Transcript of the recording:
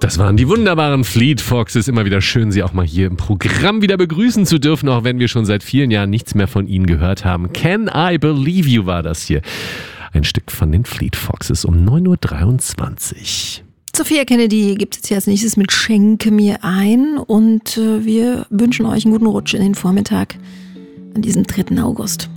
Das waren die wunderbaren Fleet Foxes. Immer wieder schön, Sie auch mal hier im Programm wieder begrüßen zu dürfen, auch wenn wir schon seit vielen Jahren nichts mehr von Ihnen gehört haben. Can I Believe You war das hier. Ein Stück von den Fleet Foxes um 9.23 Uhr. Sophia Kennedy gibt es jetzt hier als nächstes mit Schenke mir ein und wir wünschen euch einen guten Rutsch in den Vormittag an diesem 3. August.